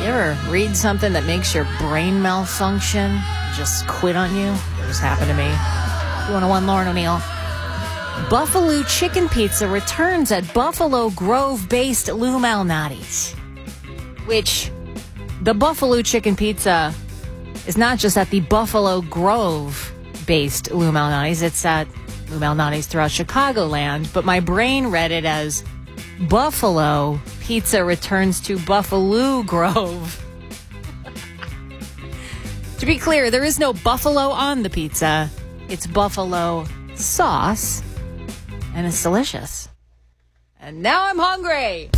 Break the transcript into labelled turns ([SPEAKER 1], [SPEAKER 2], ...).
[SPEAKER 1] You ever read something that makes your brain malfunction? Just quit on you? It just happened to me. 201 Lauren O'Neill. Buffalo Chicken Pizza returns at Buffalo Grove-based Lou Malnati's. Which, the Buffalo Chicken Pizza is not just at the Buffalo Grove-based Lou Malnati's. It's at Lou Malnati's throughout Chicagoland. But my brain read it as Buffalo Pizza returns to Buffalo Grove. To be clear, there is no buffalo on the pizza. It's buffalo sauce, and it's delicious. And now I'm hungry.